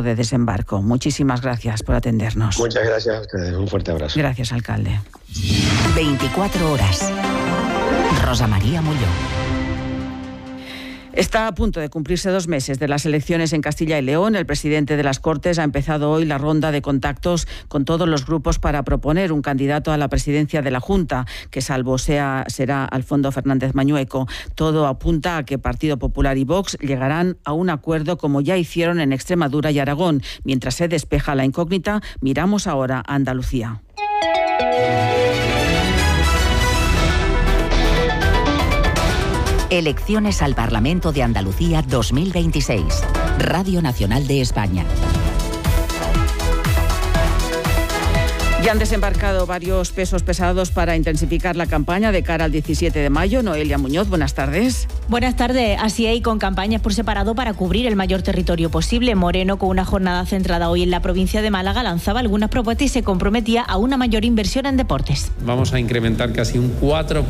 de desembarco. Muchísimas gracias por atendernos. Muchas gracias a ustedes. Un fuerte abrazo. Gracias, alcalde. 24 horas. Rosa María Molló. Está a punto de cumplirse 2 meses de las elecciones en Castilla y León. El presidente de las Cortes ha empezado hoy la ronda de contactos con todos los grupos para proponer un candidato a la presidencia de la Junta, que salvo será Alfonso Fernández Mañueco. Todo apunta a que Partido Popular y Vox llegarán a un acuerdo como ya hicieron en Extremadura y Aragón. Mientras se despeja la incógnita, miramos ahora a Andalucía. Elecciones al Parlamento de Andalucía 2026. Radio Nacional de España. Ya han desembarcado varios pesos pesados para intensificar la campaña de cara al 17 de mayo. Noelia Muñoz, buenas tardes. Buenas tardes. Así es, con campañas por separado para cubrir el mayor territorio posible. Moreno, con una jornada centrada hoy en la provincia de Málaga, lanzaba algunas propuestas y se comprometía a una mayor inversión en deportes. Vamos a incrementar casi un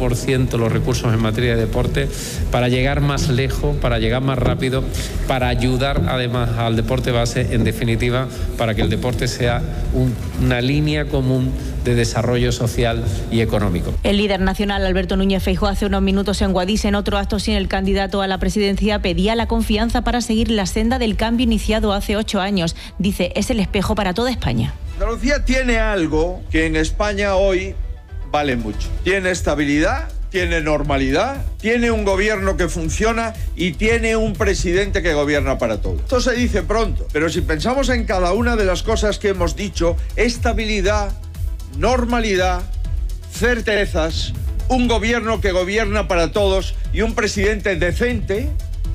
4% los recursos en materia de deporte para llegar más lejos, para llegar más rápido, para ayudar además al deporte base, en definitiva, para que el deporte sea una línea común de desarrollo social y económico. El líder nacional Alberto Núñez Feijóo hace unos minutos en Guadix, en otro acto sin el candidato a la presidencia, pedía la confianza para seguir la senda del cambio iniciado hace 8 años. Dice, es el espejo para toda España. Andalucía tiene algo que en España hoy vale mucho. Tiene estabilidad, tiene normalidad, tiene un gobierno que funciona y tiene un presidente que gobierna para todos. Esto se dice pronto, pero si pensamos en cada una de las cosas que hemos dicho, estabilidad, normalidad, certezas, un gobierno que gobierna para todos y un presidente decente,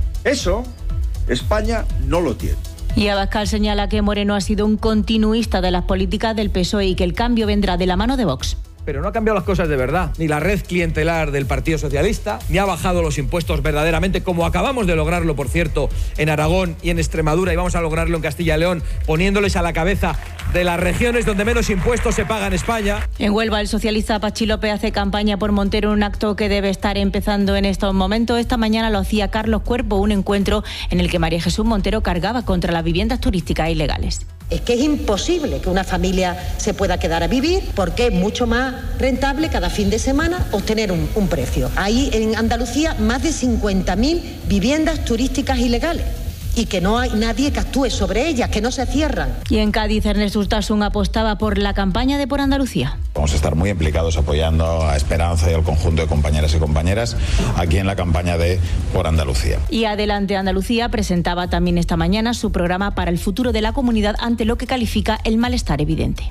eso España no lo tiene. Y Abascal señala que Moreno ha sido un continuista de las políticas del PSOE y que el cambio vendrá de la mano de Vox. Pero no ha cambiado las cosas de verdad. Ni la red clientelar del Partido Socialista, ni ha bajado los impuestos verdaderamente, como acabamos de lograrlo, por cierto, en Aragón y en Extremadura, y vamos a lograrlo en Castilla y León, poniéndoles a la cabeza de las regiones donde menos impuestos se pagan en España. En Huelva, el socialista Pachi López hace campaña por Montero en un acto que debe estar empezando en estos momentos. Esta mañana lo hacía Carlos Cuerpo, un encuentro en el que María Jesús Montero cargaba contra las viviendas turísticas ilegales. Es que es imposible que una familia se pueda quedar a vivir porque es mucho más rentable cada fin de semana obtener un precio. Hay en Andalucía más de 50.000 viviendas turísticas ilegales y que no hay nadie que actúe sobre ellas, que no se cierran. Y en Cádiz, Ernest Urtasun apostaba por la campaña de Por Andalucía. Vamos a estar muy implicados apoyando a Esperanza y al conjunto de compañeras y compañeras aquí en la campaña de Por Andalucía. Y Adelante Andalucía presentaba también esta mañana su programa para el futuro de la comunidad ante lo que califica el malestar evidente.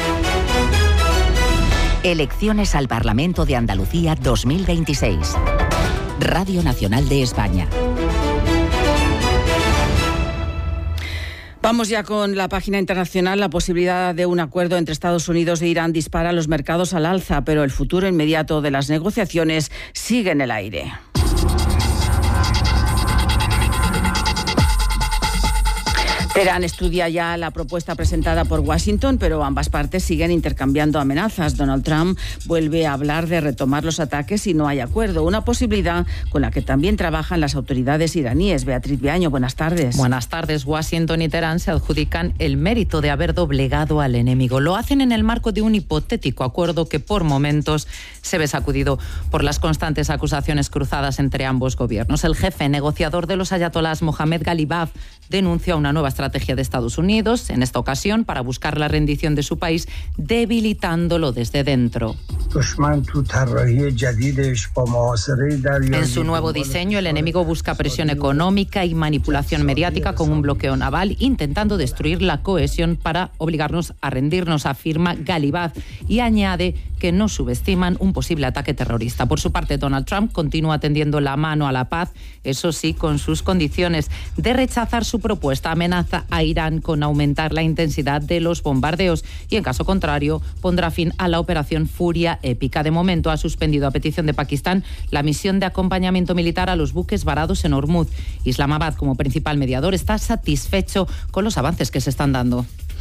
Elecciones al Parlamento de Andalucía 2026. Radio Nacional de España. Vamos ya con la página internacional. La posibilidad de un acuerdo entre Estados Unidos e Irán dispara los mercados al alza, pero el futuro inmediato de las negociaciones sigue en el aire. Teherán estudia ya la propuesta presentada por Washington, pero ambas partes siguen intercambiando amenazas. Donald Trump vuelve a hablar de retomar los ataques si no hay acuerdo, una posibilidad con la que también trabajan las autoridades iraníes. Beatriz Viaño, buenas tardes. Buenas tardes. Washington y Teherán se adjudican el mérito de haber doblegado al enemigo. Lo hacen en el marco de un hipotético acuerdo que por momentos se ve sacudido por las constantes acusaciones cruzadas entre ambos gobiernos. El jefe negociador de los ayatolás, Mohammad Ghalibaf, denuncia una nueva estrategia de Estados Unidos, en esta ocasión para buscar la rendición de su país, debilitándolo desde dentro. En su nuevo diseño, el enemigo busca presión económica y manipulación mediática con un bloqueo naval, intentando destruir la cohesión para obligarnos a rendirnos, afirma Ghalibaf, y añade que no subestiman un posible ataque terrorista. Por su parte, Donald Trump continúa tendiendo la mano a la paz, eso sí, con sus condiciones. De rechazar su propuesta, amenaza a Irán con aumentar la intensidad de los bombardeos y, en caso contrario, pondrá fin a la operación Furia Épica. De momento, ha suspendido a petición de Pakistán la misión de acompañamiento militar a los buques varados en Hormuz. Islamabad, como principal mediador, está satisfecho con los avances que se están dando.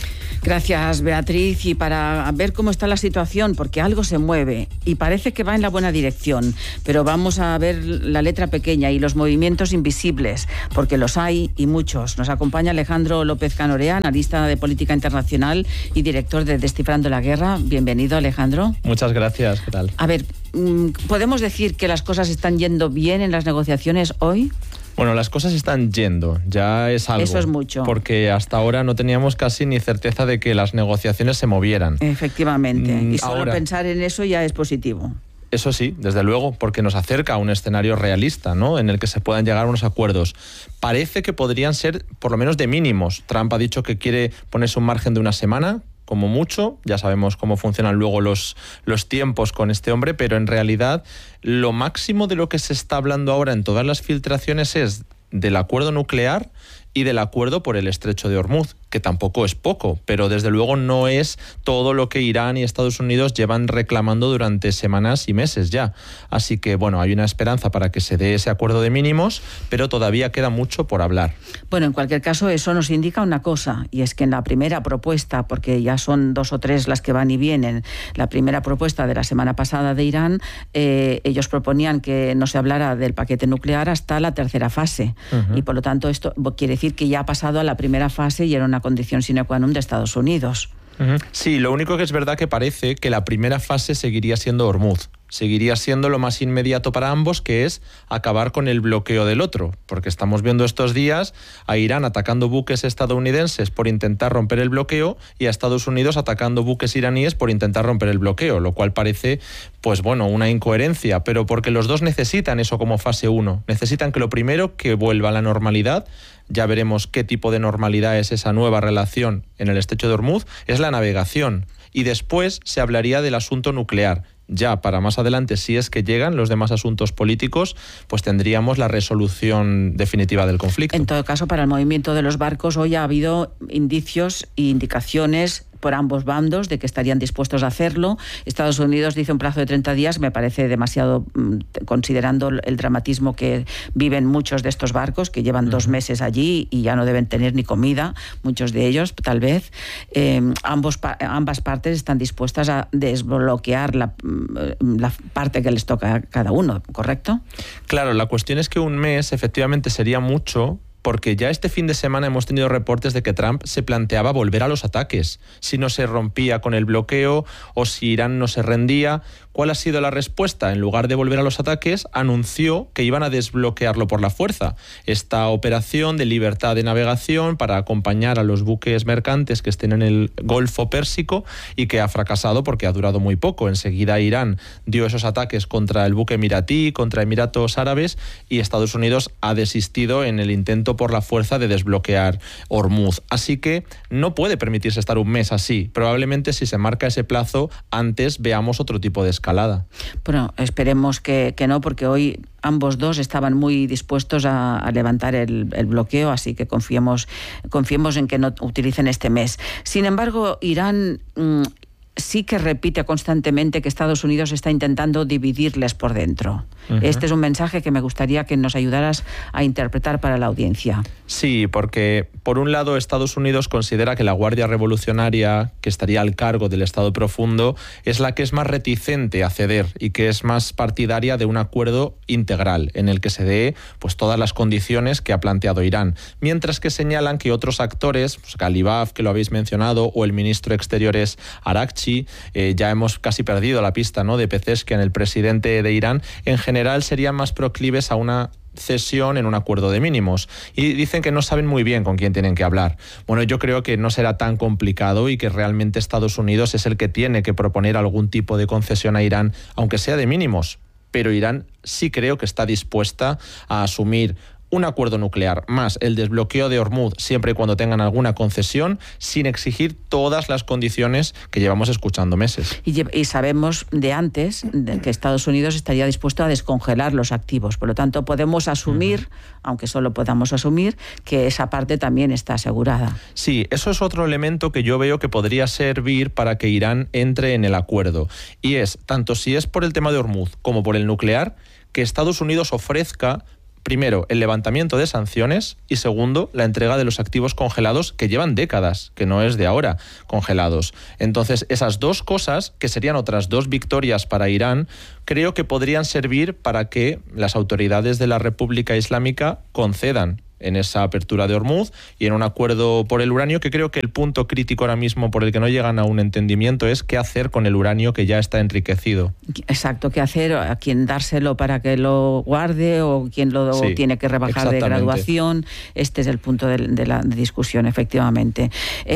Gracias, Beatriz. Y para ver cómo está la situación, porque algo se mueve y parece que va en la buena dirección, pero vamos a ver la letra pequeña y los movimientos invisibles, porque los hay y muchos. Nos acompaña Alejandro López Canorea, analista de política internacional y director de Descifrando la Guerra. Bienvenido, Alejandro. Muchas gracias. ¿Qué tal? A ver, ¿podemos decir que las cosas están yendo bien en las negociaciones hoy? Bueno, las cosas están yendo, ya es algo. Eso es mucho. Porque hasta ahora no teníamos casi ni certeza de que las negociaciones se movieran. Efectivamente, y solo ahora, pensar en eso ya es positivo. Eso sí, desde luego, porque nos acerca a un escenario realista, ¿no?, en el que se puedan llegar a unos acuerdos. Parece que podrían ser por lo menos de mínimos. Trump ha dicho que quiere ponerse un margen de una semana, como mucho. Ya sabemos cómo funcionan luego los tiempos con este hombre, pero en realidad lo máximo de lo que se está hablando ahora en todas las filtraciones es del acuerdo nuclear y del acuerdo por el Estrecho de Hormuz, que tampoco es poco, pero desde luego no es todo lo que Irán y Estados Unidos llevan reclamando durante semanas y meses ya. Así que, bueno, hay una esperanza para que se dé ese acuerdo de mínimos, pero todavía queda mucho por hablar. Bueno, en cualquier caso, eso nos indica una cosa, y es que en la primera propuesta, porque ya son 2 o 3 las que van y vienen, la primera propuesta de la semana pasada de Irán, ellos proponían que no se hablara del paquete nuclear hasta la tercera fase. Y por lo tanto, esto quiere decir que ya ha pasado a la primera fase y era una condición sine qua non de Estados Unidos. Sí, lo único que es verdad que parece que la primera fase seguiría siendo Hormuz. Seguiría siendo lo más inmediato para ambos, que es acabar con el bloqueo del otro, porque estamos viendo estos días a Irán atacando buques estadounidenses por intentar romper el bloqueo y a Estados Unidos atacando buques iraníes por intentar romper el bloqueo, lo cual parece, pues bueno, una incoherencia, pero porque los dos necesitan eso como fase 1, necesitan que lo primero que vuelva a la normalidad. Ya veremos qué tipo de normalidad es esa nueva relación en el Estrecho de Hormuz, es la navegación, y después se hablaría del asunto nuclear. Ya para más adelante, si es que llegan los demás asuntos políticos, pues tendríamos la resolución definitiva del conflicto. En todo caso, para el movimiento de los barcos, hoy ha habido indicios e indicaciones por ambos bandos de que estarían dispuestos a hacerlo. Estados Unidos dice un plazo de 30 días, me parece demasiado, considerando el dramatismo que viven muchos de estos barcos, que llevan 2 meses allí y ya no deben tener ni comida, muchos de ellos, tal vez. Ambas partes están dispuestas a desbloquear la parte que les toca a cada uno, ¿correcto? Claro, la cuestión es que un mes efectivamente sería mucho, porque ya este fin de semana hemos tenido reportes de que Trump se planteaba volver a los ataques si no se rompía con el bloqueo o si Irán no se rendía. ¿Cuál ha sido la respuesta? En lugar de volver a los ataques, anunció que iban a desbloquearlo por la fuerza. Esta operación de libertad de navegación para acompañar a los buques mercantes que estén en el Golfo Pérsico, y que ha fracasado porque ha durado muy poco. Enseguida Irán dio esos ataques contra el buque emiratí, contra Emiratos Árabes, y Estados Unidos ha desistido en el intento por la fuerza de desbloquear Hormuz. Así que no puede permitirse estar un mes así. Probablemente si se marca ese plazo, antes veamos otro tipo de escalada. Bueno, esperemos que no, porque hoy ambos dos estaban muy dispuestos a levantar el bloqueo, así que confiemos en que no utilicen este mes. Sin embargo, Irán sí que repite constantemente que Estados Unidos está intentando dividirles por dentro. Este es un mensaje que me gustaría que nos ayudaras a interpretar para la audiencia. Sí, porque por un lado Estados Unidos considera que la Guardia Revolucionaria, que estaría al cargo del Estado Profundo, es la que es más reticente a ceder y que es más partidaria de un acuerdo integral en el que se dé pues todas las condiciones que ha planteado Irán. Mientras que señalan que otros actores, pues Ghalibaf, que lo habéis mencionado, o el ministro de Exteriores Araghchi, ya hemos casi perdido la pista, ¿no?, de Pezeshkian, el presidente de Irán, en general serían más proclives a una cesión en un acuerdo de mínimos, y dicen que no saben muy bien con quién tienen que hablar. Bueno, yo creo que no será tan complicado y que realmente Estados Unidos es el que tiene que proponer algún tipo de concesión a Irán, aunque sea de mínimos, pero Irán sí creo que está dispuesta a asumir un acuerdo nuclear más el desbloqueo de Hormuz siempre y cuando tengan alguna concesión, sin exigir todas las condiciones que llevamos escuchando meses. Y sabemos de antes que Estados Unidos estaría dispuesto a descongelar los activos. Por lo tanto, podemos asumir, aunque solo podamos asumir, que esa parte también está asegurada. Sí, eso es otro elemento que yo veo que podría servir para que Irán entre en el acuerdo. Y es, tanto si es por el tema de Hormuz como por el nuclear, que Estados Unidos ofrezca primero, el levantamiento de sanciones y segundo, la entrega de los activos congelados que llevan décadas, que no es de ahora, congelados. Entonces, esas dos cosas, que serían otras 2 victorias para Irán, creo que podrían servir para que las autoridades de la República Islámica concedan en esa apertura de Hormuz y en un acuerdo por el uranio, que creo que el punto crítico ahora mismo por el que no llegan a un entendimiento es qué hacer con el uranio que ya está enriquecido. Exacto, qué hacer, a quién dárselo para que lo guarde o quién lo tiene que rebajar de graduación. Este es el punto de la discusión, efectivamente.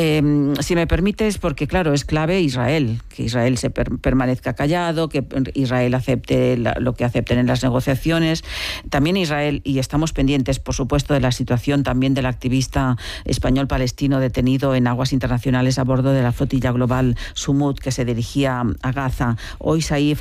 Si me permites, porque claro, es clave Israel, que Israel se permanezca callado, que Israel acepte lo que acepten en las negociaciones. También Israel, y estamos pendientes, por supuesto, de la situación también del activista español-palestino detenido en aguas internacionales a bordo de la flotilla global Sumud que se dirigía a Gaza. Hoy Saif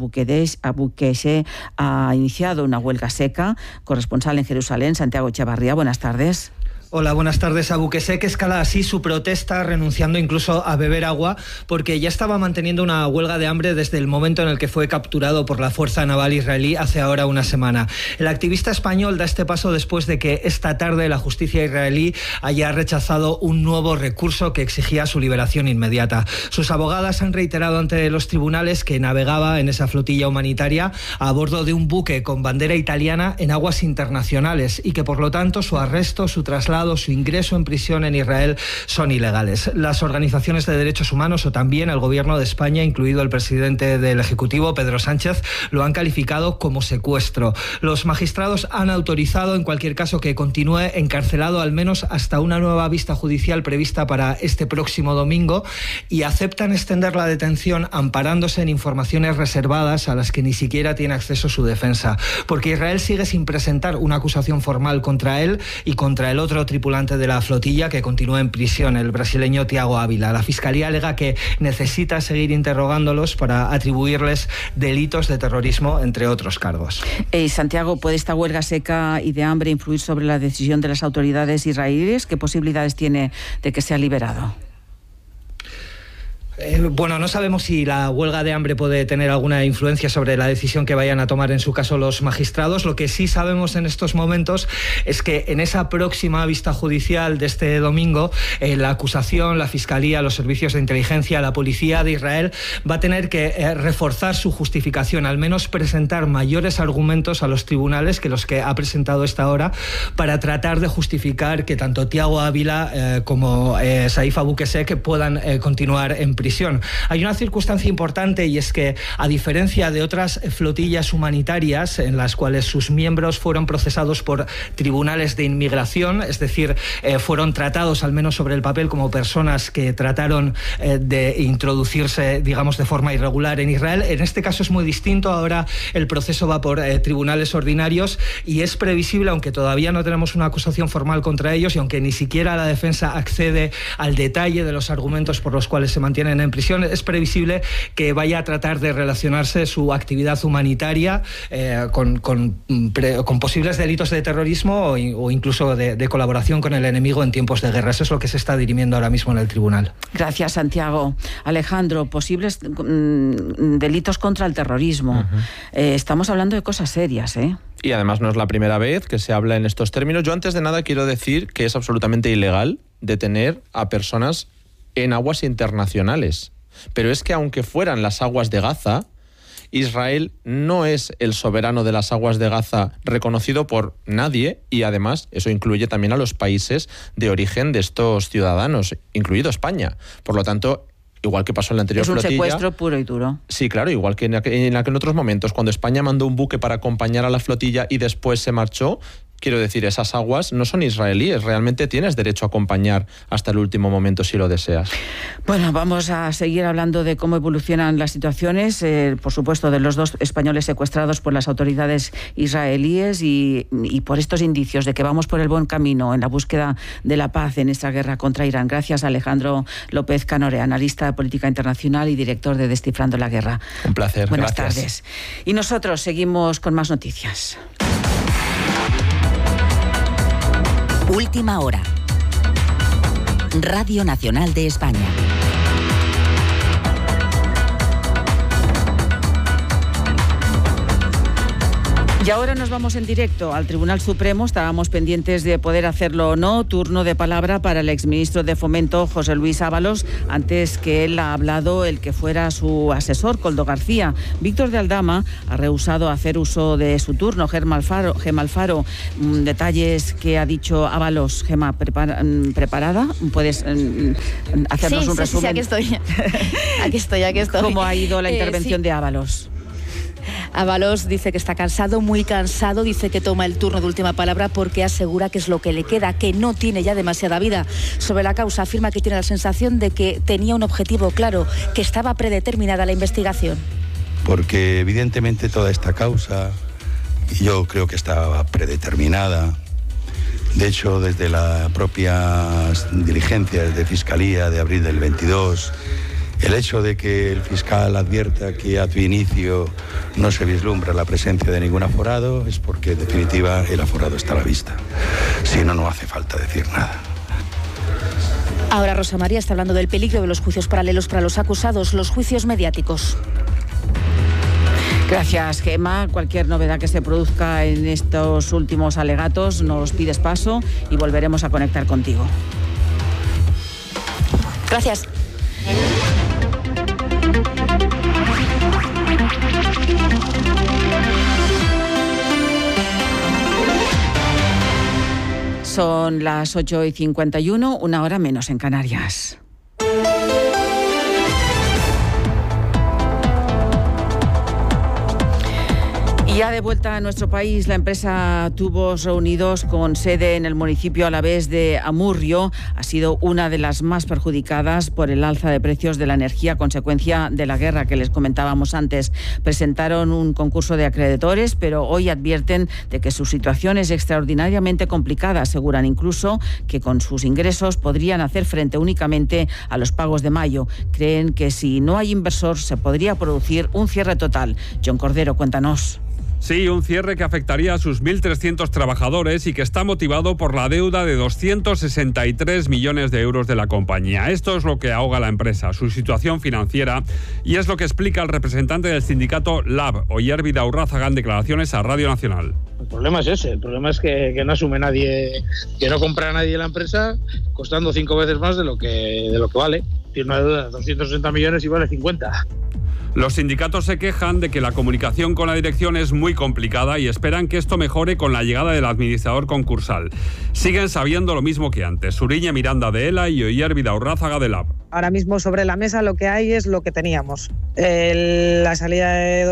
Abukeshe ha iniciado una huelga seca. Corresponsal en Jerusalén, Santiago Echevarría, buenas tardes. Hola, buenas tardes. Abukeshe escala así su protesta, renunciando incluso a beber agua, porque ya estaba manteniendo una huelga de hambre desde el momento en el que fue capturado por la Fuerza Naval israelí hace ahora una semana. El activista español da este paso después de que esta tarde la justicia israelí haya rechazado un nuevo recurso que exigía su liberación inmediata. Sus abogadas han reiterado ante los tribunales que navegaba en esa flotilla humanitaria a bordo de un buque con bandera italiana en aguas internacionales y que por lo tanto su arresto, su traslado, su ingreso en prisión en Israel son ilegales. Las organizaciones de derechos humanos o también el gobierno de España, incluido el presidente del Ejecutivo, Pedro Sánchez, lo han calificado como secuestro. Los magistrados han autorizado en cualquier caso que continúe encarcelado al menos hasta una nueva vista judicial prevista para este próximo domingo y aceptan extender la detención amparándose en informaciones reservadas a las que ni siquiera tiene acceso su defensa, porque Israel sigue sin presentar una acusación formal contra él y contra el otro tripulante de la flotilla que continúa en prisión, el brasileño Tiago Ávila. La Fiscalía alega que necesita seguir interrogándolos para atribuirles delitos de terrorismo, entre otros cargos. Santiago, ¿puede esta huelga seca y de hambre influir sobre la decisión de las autoridades israelíes? ¿Qué posibilidades tiene de que sea liberado? Bueno, no sabemos si la huelga de hambre puede tener alguna influencia sobre la decisión que vayan a tomar en su caso los magistrados. Lo que sí sabemos en estos momentos es que en esa próxima vista judicial de este domingo, la acusación, la Fiscalía, los servicios de inteligencia, la policía de Israel va a tener que reforzar su justificación, al menos presentar mayores argumentos a los tribunales que los que ha presentado esta hora para tratar de justificar que tanto Tiago Ávila como Saif Abukeshe puedan continuar en prisión. Hay una circunstancia importante y es que, a diferencia de otras flotillas humanitarias en las cuales sus miembros fueron procesados por tribunales de inmigración, es decir, fueron tratados al menos sobre el papel como personas que trataron de introducirse, digamos, de forma irregular en Israel, en este caso es muy distinto. Ahora el proceso va por tribunales ordinarios y es previsible, aunque todavía no tenemos una acusación formal contra ellos y aunque ni siquiera la defensa accede al detalle de los argumentos por los cuales se mantienen en prisión, es previsible que vaya a tratar de relacionarse su actividad humanitaria con posibles delitos de terrorismo o incluso de colaboración con el enemigo en tiempos de guerra. Eso es lo que se está dirimiendo ahora mismo en el tribunal. Gracias, Santiago. Alejandro, posibles delitos contra el terrorismo. Estamos hablando de cosas serias, ¿eh? Y además no es la primera vez que se habla en estos términos. Yo antes de nada quiero decir que es absolutamente ilegal detener a personas en aguas internacionales. Pero es que aunque fueran las aguas de Gaza, Israel no es el soberano de las aguas de Gaza reconocido por nadie y además eso incluye también a los países de origen de estos ciudadanos, incluido España. Por lo tanto, igual que pasó en la anterior flotilla... Es un secuestro puro y duro. Sí, claro, igual que en otros momentos, cuando España mandó un buque para acompañar a la flotilla y después se marchó. Quiero decir, esas aguas no son israelíes, realmente tienes derecho a acompañar hasta el último momento si lo deseas. Bueno, vamos a seguir hablando de cómo evolucionan las situaciones, por supuesto, de los 2 españoles secuestrados por las autoridades israelíes y por estos indicios de que vamos por el buen camino en la búsqueda de la paz en esta guerra contra Irán. Gracias, Alejandro López Canore, analista de política internacional y director de Descifrando la Guerra. Un placer, Buenas gracias. tardes. Y nosotros seguimos con más noticias. Última hora. Radio Nacional de España. Y ahora nos vamos en directo al Tribunal Supremo. Estábamos pendientes de poder hacerlo o no. Turno de palabra para el exministro de Fomento, José Luis Ábalos. Antes que él ha hablado el que fuera su asesor, Koldo García. Víctor de Aldama ha rehusado hacer uso de su turno. Gema Alfaro, detalles que ha dicho Ábalos. Gema, ¿preparada? ¿Puedes hacernos un resumen? Sí, aquí estoy. ¿Cómo ha ido la intervención de Ábalos? Ábalos dice que está cansado, muy cansado, dice que toma el turno de última palabra porque asegura que es lo que le queda, que no tiene ya demasiada vida. Sobre la causa afirma que tiene la sensación de que tenía un objetivo claro, que estaba predeterminada la investigación. Porque evidentemente toda esta causa yo creo que estaba predeterminada. De hecho, desde las propias diligencias de Fiscalía de abril del 22... el hecho de que el fiscal advierta que a tu inicio no se vislumbra la presencia de ningún aforado es porque, en definitiva, el aforado está a la vista. Si no, no hace falta decir nada. Ahora Rosa María está hablando del peligro de los juicios paralelos para los acusados, los juicios mediáticos. Gracias, Gema. Cualquier novedad que se produzca en estos últimos alegatos nos pides paso y volveremos a conectar contigo. Gracias. Son las 8:51, 1 hora menos en Canarias. Y ya de vuelta a nuestro país, la empresa Tubos Reunidos, con sede en el municipio alavés de Amurrio, ha sido una de las más perjudicadas por el alza de precios de la energía a consecuencia de la guerra que les comentábamos antes. Presentaron un concurso de acreedores, pero hoy advierten de que su situación es extraordinariamente complicada. Aseguran incluso que con sus ingresos podrían hacer frente únicamente a los pagos de mayo. Creen que si no hay inversor se podría producir un cierre total. John Cordero, cuéntanos. Sí, un cierre que afectaría a sus 1.300 trabajadores y que está motivado por la deuda de 263 millones de euros de la compañía. Esto es lo que ahoga a la empresa, su situación financiera, y es lo que explica el representante del sindicato LAB, Oyer Vidaurrázaga, en declaraciones a Radio Nacional. El problema es ese, el problema es que no asume nadie, que no compra nadie la empresa, costando 5 veces más de lo que vale. Tiene una deuda de 260 millones y vale 50. Los sindicatos se quejan de que la comunicación con la dirección es muy complicada y esperan que esto mejore con la llegada del administrador concursal. Siguen sabiendo lo mismo que antes. Suriña Miranda de ELA y Oyer Vidaurrázaga de LAB. Ahora mismo sobre la mesa lo que hay es lo que teníamos. La salida de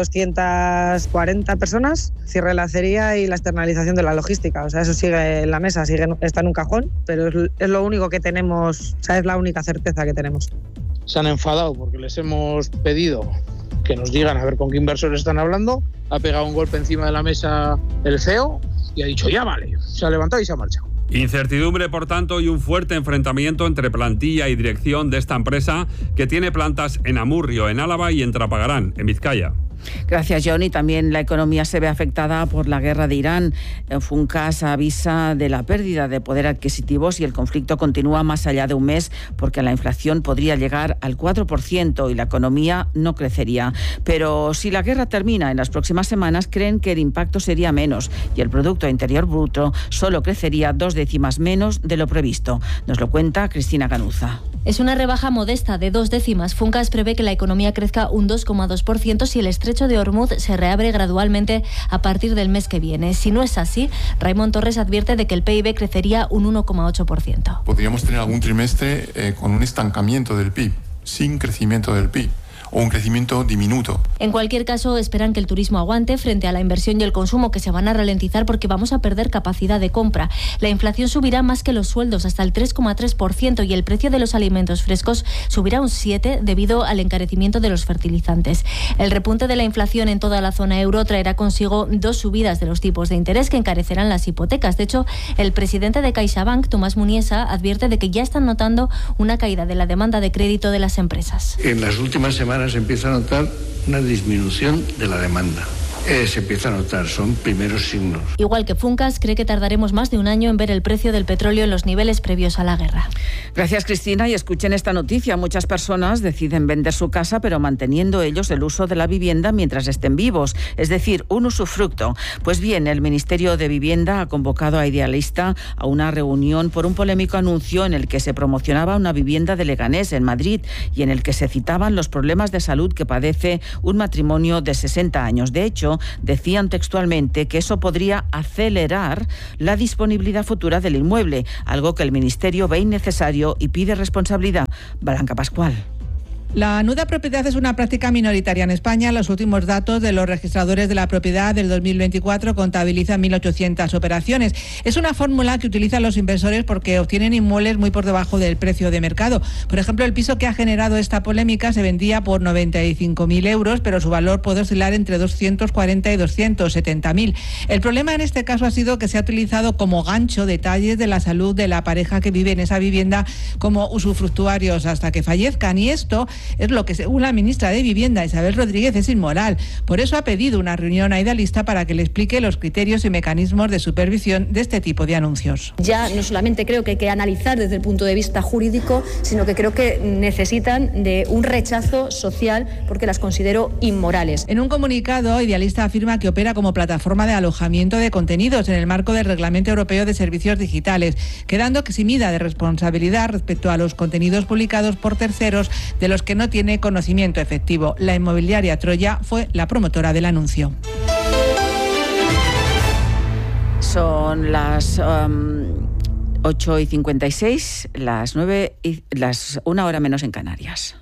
240 personas, cierre de la acería y la externalización de la logística. O sea, eso sigue en la mesa, está en un cajón, pero es lo único que tenemos, o sea, es la única certeza que tenemos. Se han enfadado porque les hemos pedido que nos digan a ver con qué inversores están hablando. Ha pegado un golpe encima de la mesa el CEO y ha dicho ya vale. Se ha levantado y se ha marchado. Incertidumbre, por tanto, y un fuerte enfrentamiento entre plantilla y dirección de esta empresa, que tiene plantas en Amurrio, en Álava, y en Trapagarán, en Vizcaya. Gracias, Johnny. También la economía se ve afectada por la guerra de Irán. Funcas avisa de la pérdida de poder adquisitivo si el conflicto continúa más allá de un mes, porque la inflación podría llegar al 4% y la economía no crecería. Pero si la guerra termina en las próximas semanas, creen que el impacto sería menos y el Producto Interior Bruto solo crecería 2 décimas menos de lo previsto. Nos lo cuenta Cristina Ganuza. Es una rebaja modesta de 2 décimas. Funcas prevé que la economía crezca un 2,2% si el estrecho de Hormuz se reabre gradualmente a partir del mes que viene. Si no es así, Raimon Torres advierte de que el PIB crecería un 1,8%. Podríamos tener algún trimestre con un estancamiento del PIB, sin crecimiento del PIB, o un crecimiento diminuto. En cualquier caso, esperan que el turismo aguante frente a la inversión y el consumo, que se van a ralentizar porque vamos a perder capacidad de compra. La inflación subirá más que los sueldos, hasta el 3,3%, y el precio de los alimentos frescos subirá un 7% debido al encarecimiento de los fertilizantes. El repunte de la inflación en toda la zona euro traerá consigo 2 subidas de los tipos de interés que encarecerán las hipotecas. De hecho, el presidente de CaixaBank, Tomás Muniesa, advierte de que ya están notando una caída de la demanda de crédito de las empresas. En las últimas semanas se empieza a notar una disminución de la demanda. Se empieza a notar, son primeros signos. Igual que Funcas, cree que tardaremos más de un año en ver el precio del petróleo en los niveles previos a la guerra. Gracias, Cristina, y escuchen esta noticia. Muchas personas deciden vender su casa, pero manteniendo ellos el uso de la vivienda mientras estén vivos, es decir, un usufructo. Pues bien, el Ministerio de Vivienda ha convocado a Idealista a una reunión por un polémico anuncio en el que se promocionaba una vivienda de Leganés, en Madrid, y en el que se citaban los problemas de salud que padece un matrimonio de 60 años. De hecho, decían textualmente que eso podría acelerar la disponibilidad futura del inmueble, algo que el Ministerio ve innecesario y pide responsabilidad. Blanca Pascual. La nuda propiedad es una práctica minoritaria en España. Los últimos datos de los registradores de la propiedad del 2024 contabilizan 1.800 operaciones. Es una fórmula que utilizan los inversores porque obtienen inmuebles muy por debajo del precio de mercado. Por ejemplo, el piso que ha generado esta polémica se vendía por 95.000 euros, pero su valor puede oscilar entre 240 y 270.000. El problema en este caso ha sido que se ha utilizado como gancho detalles de la salud de la pareja que vive en esa vivienda como usufructuarios hasta que fallezcan, y esto es lo que, según la ministra de Vivienda, Isabel Rodríguez, es inmoral. Por eso ha pedido una reunión a Idealista para que le explique los criterios y mecanismos de supervisión de este tipo de anuncios. Ya no solamente creo que hay que analizar desde el punto de vista jurídico, sino que creo que necesitan de un rechazo social porque las considero inmorales. En un comunicado, Idealista afirma que opera como plataforma de alojamiento de contenidos en el marco del Reglamento Europeo de Servicios Digitales, quedando eximida de responsabilidad respecto a los contenidos publicados por terceros de los que no tiene conocimiento efectivo. La inmobiliaria Troya fue la promotora del anuncio. Son las 8:56, las 9 y las 1 hora menos en Canarias.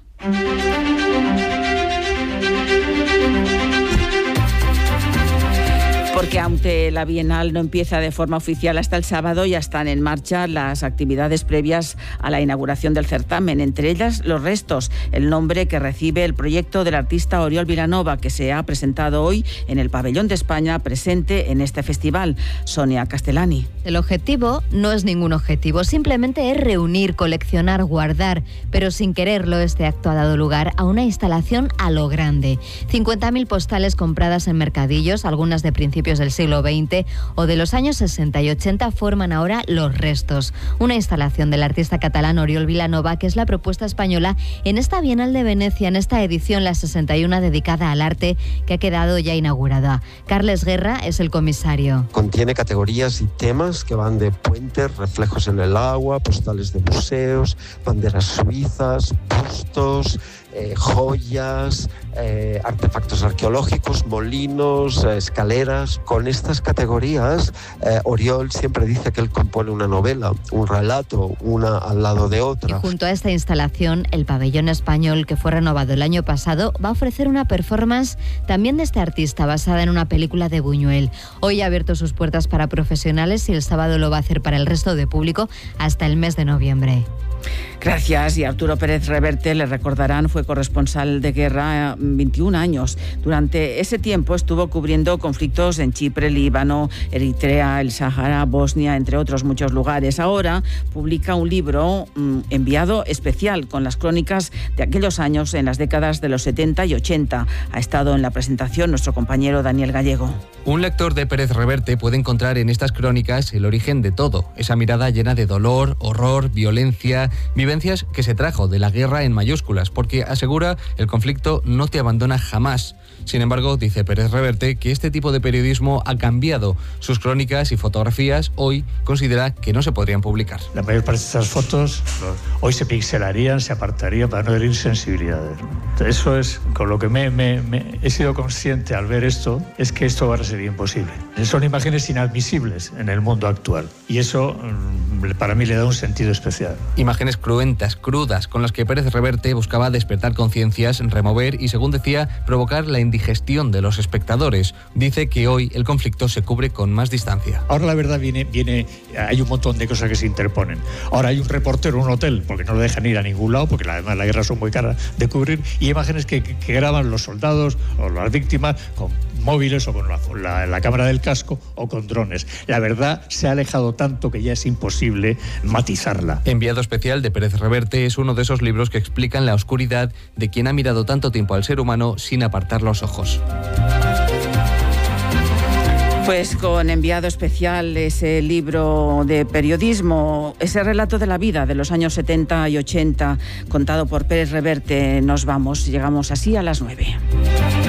Porque aunque la Bienal no empieza de forma oficial hasta el sábado, ya están en marcha las actividades previas a la inauguración del certamen, entre ellas Los Restos, el nombre que recibe el proyecto del artista Oriol Vilanova, que se ha presentado hoy en el Pabellón de España, presente en este festival. Sonia Castellani. El objetivo no es ningún objetivo, simplemente es reunir, coleccionar, guardar, pero sin quererlo este acto ha dado lugar a una instalación a lo grande. 50.000 postales compradas en mercadillos, algunas de principios del siglo XX o de los años 60 y 80 forman ahora Los Restos, una instalación del artista catalán Oriol Vilanova, que es la propuesta española en esta Bienal de Venecia, en esta edición, la 61, dedicada al arte, que ha quedado ya inaugurada. Carles Guerra es el comisario. Contiene categorías y temas que van de puentes, reflejos en el agua, postales de museos, banderas suizas, bustos, joyas, artefactos arqueológicos, molinos, escaleras. Con estas categorías, Oriol siempre dice que él compone una novela, un relato, una al lado de otra. Y junto a esta instalación, el Pabellón Español, que fue renovado el año pasado, va a ofrecer una performance también de este artista, basada en una película de Buñuel. Hoy ha abierto sus puertas para profesionales y el sábado lo va a hacer para el resto de público hasta el mes de noviembre. Gracias. Y Arturo Pérez Reverte, le recordarán, fue corresponsal de guerra 21 años. Durante ese tiempo estuvo cubriendo conflictos en Chipre, Líbano, Eritrea, el Sahara, Bosnia, entre otros muchos lugares. Ahora publica un libro enviado especial con las crónicas de aquellos años en las décadas de los 70 y 80. Ha estado en la presentación nuestro compañero Daniel Gallego. Un lector de Pérez Reverte puede encontrar en estas crónicas el origen de todo, esa mirada llena de dolor, horror, violencia, vivencias que se trajo de la guerra en mayúsculas, porque asegura el conflicto no te abandona jamás. Sin embargo, dice Pérez Reverte que este tipo de periodismo ha cambiado. Sus crónicas y fotografías hoy considera que no se podrían publicar. La mayor parte de estas fotos hoy se pixelarían, se apartarían para no herir sensibilidades. Eso es con lo que he sido consciente al ver esto, es que esto ahora sería imposible. Son imágenes inadmisibles en el mundo actual y eso para mí le da un sentido especial. Imágenes cruentas, crudas, con las que Pérez Reverte buscaba despertar conciencias, remover y, según decía, provocar la indigestión de los espectadores. Dice que hoy el conflicto se cubre con más distancia. Ahora la verdad viene, hay un montón de cosas que se interponen. Ahora hay un reportero en un hotel porque no lo dejan ir a ningún lado, porque además la guerra son muy caras de cubrir, y imágenes que graban los soldados o las víctimas con móviles o con la cámara del casco o con drones. La verdad se ha alejado tanto que ya es imposible matizarla. Enviado especial de Pérez Reverte es uno de esos libros que explican la oscuridad de quien ha mirado tanto tiempo al ser humano sin apartar los ojos. Pues con enviado especial, ese libro de periodismo, ese relato de la vida de los años 70 y 80, contado por Pérez Reverte, nos vamos. Llegamos así a las 9.